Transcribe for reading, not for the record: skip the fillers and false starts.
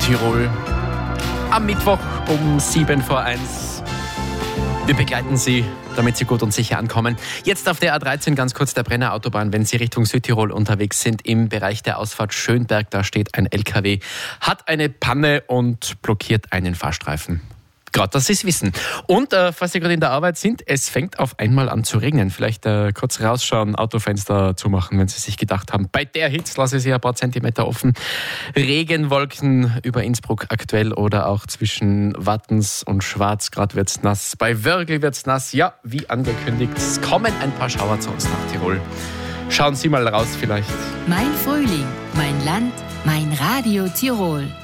Tirol. Am Mittwoch um 7:45. Wir begleiten Sie, damit Sie gut und sicher ankommen. Jetzt auf der A13 ganz kurz der Brenner Autobahn, wenn Sie Richtung Südtirol unterwegs sind, im Bereich der Ausfahrt Schönberg, da steht ein LKW, hat eine Panne und blockiert einen Fahrstreifen. Gerade, dass Sie es wissen. Und falls Sie gerade in der Arbeit sind, es fängt auf einmal an zu regnen. Vielleicht kurz rausschauen, Autofenster zumachen, wenn Sie sich gedacht haben, bei der Hitze lasse ich Sie ein paar Zentimeter offen. Regenwolken über Innsbruck aktuell oder auch zwischen Wattens und Schwarz. Gerade wird's nass. Bei Wörgl wird's nass. Ja, wie angekündigt, es kommen ein paar Schauer zu uns nach Tirol. Schauen Sie mal raus vielleicht. Mein Frühling, mein Land, mein Radio Tirol.